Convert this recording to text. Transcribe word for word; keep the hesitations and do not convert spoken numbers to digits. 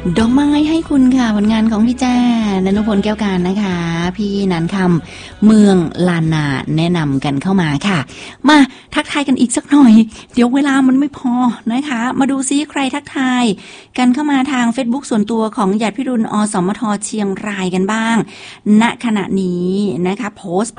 ดอกไม้ให้คุณค่ะผลงานของพี่แจ้ณนุพลแก้วการนะคะพี่นันคำเมืองลานนาแนะนำกันเข้ามาค่ะมาทักทายกันอีกสักหน่อยเดี๋ยวเวลามันไม่พอนะคะมาดูซิใครทักทายกันเข้ามาทาง Facebook ส่วนตัวของหยาดพิรุณอสมทเชียงรายกันบ้างณขณะนี้นะคะโพสต์